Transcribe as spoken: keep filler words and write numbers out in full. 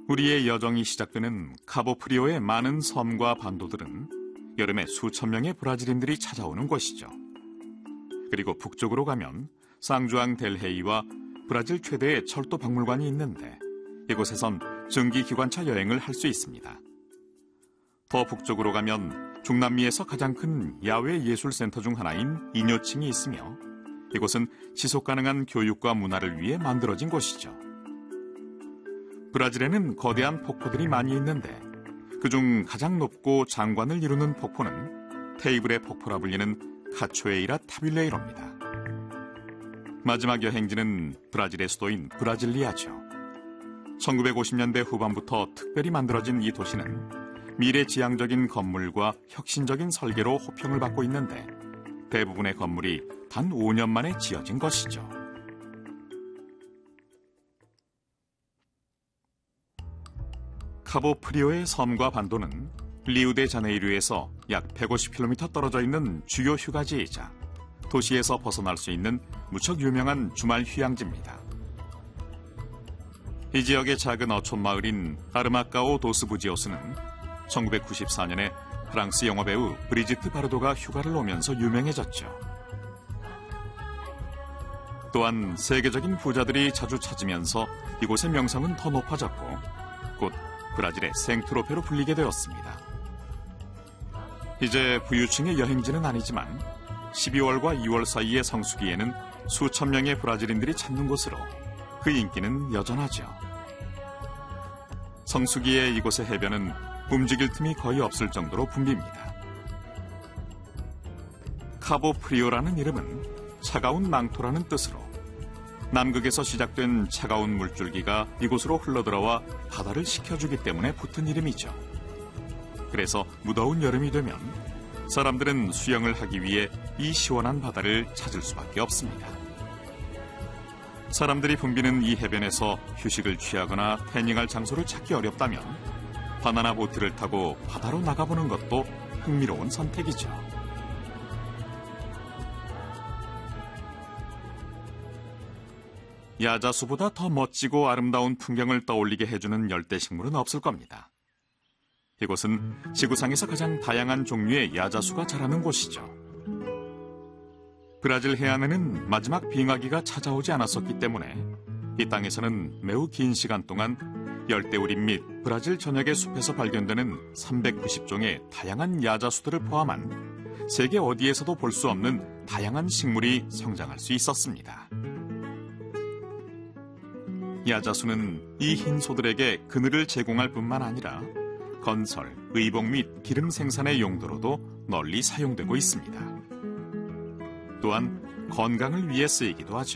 우리의 여정이 시작되는 카보프리오의 많은 섬과 반도들은 여름에 수천 명의 브라질인들이 찾아오는 곳이죠. 그리고 북쪽으로 가면 상주앙 델헤이와 브라질 최대의 철도 박물관이 있는데 이곳에선 증기기관차 여행을 할 수 있습니다. 더 북쪽으로 가면 중남미에서 가장 큰 야외 예술센터 중 하나인 이뇨칭이 있으며 이곳은 지속가능한 교육과 문화를 위해 만들어진 곳이죠. 브라질에는 거대한 폭포들이 많이 있는데 그중 가장 높고 장관을 이루는 폭포는 테이블의 폭포라 불리는 카초에이라 타빌레이로입니다. 마지막 여행지는 브라질의 수도인 브라질리아죠. 천구백오십 년대 후반부터 특별히 만들어진 이 도시는 미래지향적인 건물과 혁신적인 설계로 호평을 받고 있는데 대부분의 건물이 단 오 년 만에 지어진 것이죠. 카보프리오의 섬과 반도는 리우데자네이루에서 약 백오십 킬로미터 떨어져 있는 주요 휴가지이자 도시에서 벗어날 수 있는 무척 유명한 주말 휴양지입니다. 이 지역의 작은 어촌 마을인 아르마카오 도스부지오스는 천구백구십사 년에 프랑스 영화배우 브리지트 바르도가 휴가를 오면서 유명해졌죠. 또한 세계적인 부자들이 자주 찾으면서 이곳의 명성은 더 높아졌고 곧 브라질의 생트로페로 불리게 되었습니다. 이제 부유층의 여행지는 아니지만 십이월과 이월 사이의 성수기에는 수천 명의 브라질인들이 찾는 곳으로 그 인기는 여전하죠. 성수기에 이곳의 해변은 움직일 틈이 거의 없을 정도로 붐빕니다. 카보프리오라는 이름은 차가운 망토라는 뜻으로 남극에서 시작된 차가운 물줄기가 이곳으로 흘러들어와 바다를 식혀주기 때문에 붙은 이름이죠. 그래서 무더운 여름이 되면 사람들은 수영을 하기 위해 이 시원한 바다를 찾을 수밖에 없습니다. 사람들이 붐비는 이 해변에서 휴식을 취하거나 태닝할 장소를 찾기 어렵다면 바나나 보트를 타고 바다로 나가보는 것도 흥미로운 선택이죠. 야자수보다 더 멋지고 아름다운 풍경을 떠올리게 해주는 열대식물은 없을 겁니다. 이곳은 지구상에서 가장 다양한 종류의 야자수가 자라는 곳이죠. 브라질 해안에는 마지막 빙하기가 찾아오지 않았었기 때문에 이 땅에서는 매우 긴 시간 동안 열대우림 및 브라질 전역의 숲에서 발견되는 삼백구십 종의 다양한 야자수들을 포함한 세계 어디에서도 볼 수 없는 다양한 식물이 성장할 수 있었습니다. 야자수는 이 흰소들에게 그늘을 제공할 뿐만 아니라 건설, 의복 및 기름 생산의 용도로도 널리 사용되고 있습니다. 또한 건강을 위해 쓰이기도 하죠.